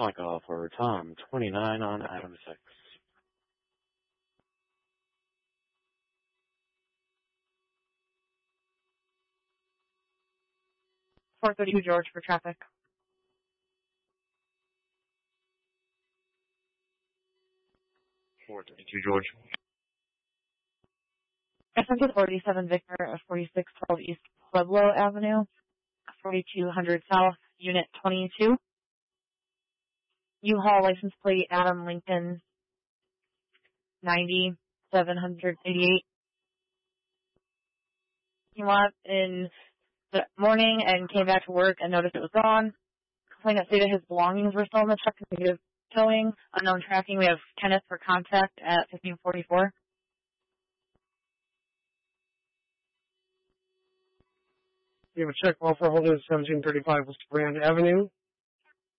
Cycle for Tom, 29 on Adam 6. 432 George for traffic. 432 George. SMT 47 Victor at 4612 East Pueblo Avenue, 4200 South, Unit 22. U-Haul license plate Adam Lincoln 9788. He went in the morning and came back to work and noticed it was gone. Complainant stated his belongings were still in the truck. Negative towing. Unknown tracking. We have Kenneth for contact at 1544. We have a check well for holder 1735 West Grand Avenue.